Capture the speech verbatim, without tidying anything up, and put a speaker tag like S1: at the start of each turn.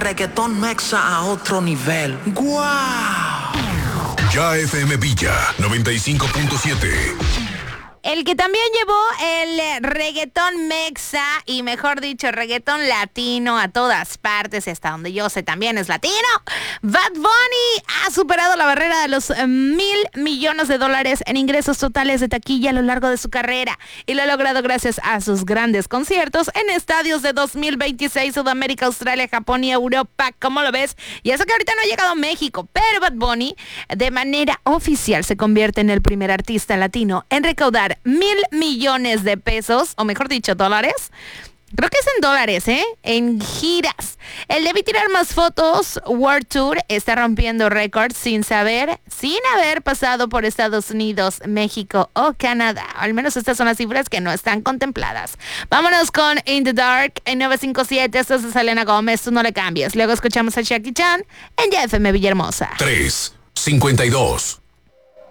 S1: reggaetón mexa a otro nivel. ¡Guau!
S2: Ya F M Villa noventa y cinco punto siete.
S3: El que también llevó el reggaetón mexa y mejor dicho reggaetón latino a todas partes, hasta donde yo sé también es latino. Bad Bunny ha superado la barrera de los eh, mil millones de dólares en ingresos totales de taquilla a lo largo de su carrera y lo ha logrado gracias a sus grandes conciertos en estadios de dos mil veintiséis, Sudamérica, Australia, Japón y Europa. ¿Cómo lo ves? Y eso que ahorita no ha llegado a México, pero Bad Bunny de manera oficial se convierte en el primer artista latino en recaudar mil millones de pesos, o mejor dicho, dólares. Creo que es en dólares, ¿eh? En giras. El Debí Tirar Más Fotos World Tour está rompiendo récords sin saber, sin haber pasado por Estados Unidos, México o Canadá. Al menos estas son las cifras que no están contempladas. Vámonos con In the Dark en nueve cinco siete. Esto es de Selena Gómez, tú no le cambies. Luego escuchamos a Jackie Chan en Ya F M Villahermosa.
S2: tres cincuenta y dos.